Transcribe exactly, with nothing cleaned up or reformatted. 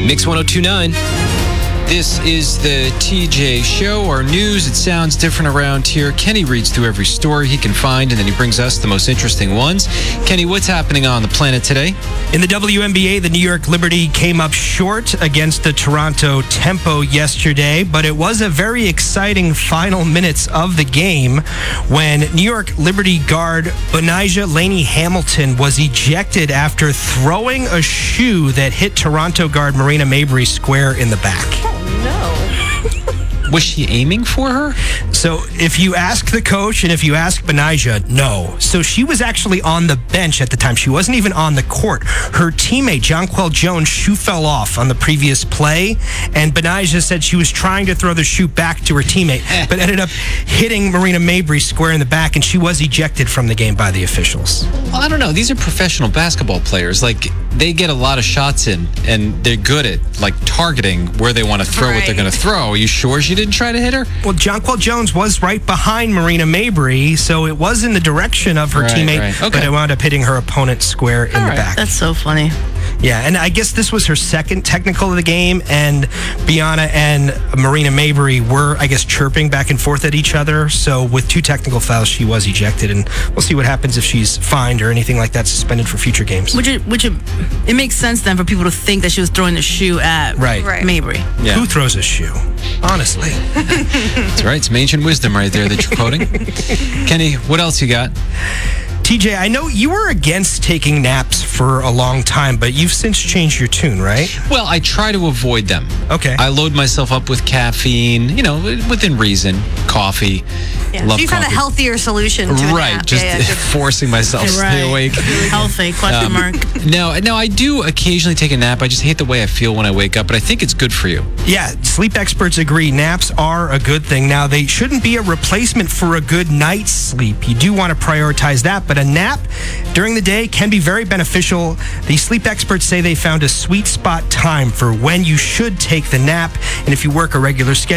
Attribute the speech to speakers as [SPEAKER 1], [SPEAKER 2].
[SPEAKER 1] Mix one oh two point nine. This is the T J Show, our news. It sounds different around here. Kenny reads through every story he can find, and then he brings us the most interesting ones. Kenny, what's happening on the planet today?
[SPEAKER 2] In the W N B A, the New York Liberty came up short against the Toronto Tempo yesterday, but it was a very exciting final minutes of the game when New York Liberty guard Bonijah Laney Hamilton was ejected after throwing a shoe that hit Toronto guard Marina Mabrey square in the back.
[SPEAKER 1] Was she aiming for her?
[SPEAKER 2] So if you ask the coach and if you ask Bonijah, no. So she was actually on the bench at the time. She wasn't even on the court. Her teammate, Jonquel Jones' shoe fell off on the previous play, and Bonijah said she was trying to throw the shoe back to her teammate, but ended up hitting Marina Mabrey square in the back, and she was ejected from the game by the officials.
[SPEAKER 1] Well, I don't know. These are professional basketball players. Like, they get a lot of shots in, and they're good at, like, targeting where they want to throw
[SPEAKER 3] right.
[SPEAKER 1] what they're going to throw. Are you sure she didn't try to hit her?
[SPEAKER 2] Well, Jonquel Jones was right behind Marina Mabrey, so it was in the direction of her
[SPEAKER 1] Right,
[SPEAKER 2] teammate,
[SPEAKER 1] right. Okay.
[SPEAKER 2] but it wound up hitting her opponent square in
[SPEAKER 1] All
[SPEAKER 2] the
[SPEAKER 1] right.
[SPEAKER 2] back.
[SPEAKER 3] That's so funny.
[SPEAKER 2] Yeah, and I guess this was her second technical of the game, and Bianna and Marina Mabrey were, I guess, chirping back and forth at each other. So with two technical fouls, she was ejected, and we'll see what happens if she's fined or anything like that, suspended for future games.
[SPEAKER 3] Which, it, which it, it makes sense then for people to think that she was throwing the shoe at
[SPEAKER 2] Right.
[SPEAKER 4] Right.
[SPEAKER 3] Mabrey.
[SPEAKER 1] Yeah.
[SPEAKER 2] Who throws a shoe? Honestly.
[SPEAKER 1] That's right. Some ancient wisdom right there that you're quoting. Kenny, what else you got?
[SPEAKER 2] T J, I know you were against taking naps for a long time, but you've since changed your tune, right?
[SPEAKER 1] Well, I try to avoid them.
[SPEAKER 2] Okay.
[SPEAKER 1] I load myself up with caffeine, you know, within reason. Coffee.
[SPEAKER 4] Yeah.
[SPEAKER 1] Love
[SPEAKER 4] So you found a
[SPEAKER 1] coffee.
[SPEAKER 4] healthier solution to a
[SPEAKER 1] Right,
[SPEAKER 4] nap.
[SPEAKER 1] just
[SPEAKER 4] yeah, yeah, good.
[SPEAKER 1] forcing myself to stay awake.
[SPEAKER 3] Healthy, question
[SPEAKER 1] Um,
[SPEAKER 3] mark.
[SPEAKER 1] No, no, I do occasionally take a nap. I just hate the way I feel when I wake up, but I think it's good for you.
[SPEAKER 2] Yeah, sleep experts agree naps are a good thing. Now, they shouldn't be a replacement for a good night's sleep. You do want to prioritize that, but a nap during the day can be very beneficial. The sleep experts say they found a sweet spot time for when you should take the nap, and if you work a regular schedule,